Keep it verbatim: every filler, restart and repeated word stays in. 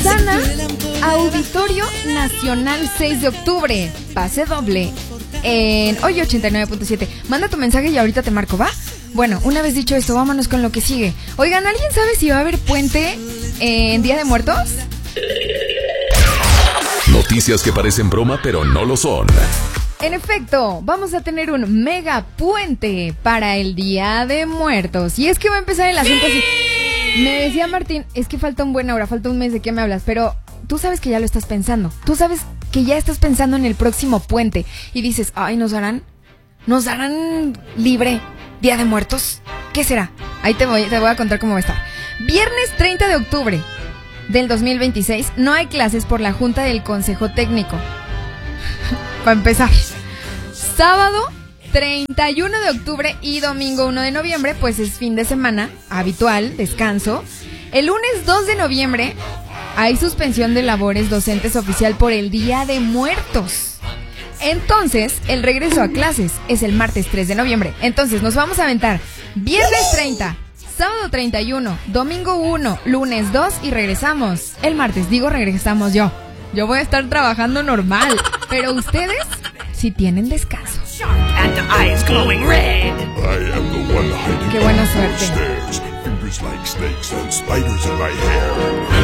Sana, Auditorio Nacional seis de octubre. Pase doble en hoy ochenta y nueve punto siete. Manda tu mensaje y ahorita te marco, ¿va? Bueno, una vez dicho esto, vámonos con lo que sigue. Oigan, ¿alguien sabe si va a haber puente en Día de Muertos? Noticias que parecen broma, pero no lo son. En efecto, vamos a tener un mega puente para el Día de Muertos. Y es que va a empezar el asunto así. Me decía Martín, es que falta un buen hora, falta un mes, ¿de qué me hablas? Pero tú sabes que ya lo estás pensando. Tú sabes que ya estás pensando en el próximo puente. Y dices, ay, ¿nos darán? ¿Nos darán libre Día de Muertos? ¿Qué será? Ahí te voy, te voy a contar cómo va a estar. Viernes treinta de octubre del dos mil veintiséis, no hay clases por la Junta del Consejo Técnico. Para empezar. Sábado treinta y uno de octubre y domingo uno de noviembre, pues es fin de semana habitual, descanso. El lunes dos de noviembre hay suspensión de labores docentes oficial por el Día de Muertos. Entonces, el regreso a clases es el martes tres de noviembre. Entonces, nos vamos a aventar viernes treinta, sábado treinta y uno, domingo uno, lunes dos y regresamos el martes. Digo, regresamos yo. Yo voy a estar trabajando normal, pero ustedes sí tienen descanso. Qué buena suerte.